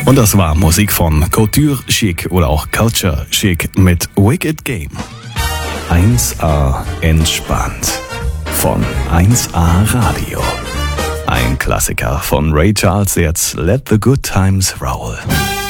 Und das war Musik von Couture Chic oder auch Culture Chic mit Wicked Game. 1A entspannt von 1A Radio. Ein Klassiker von Ray Charles, jetzt Let the Good Times Roll.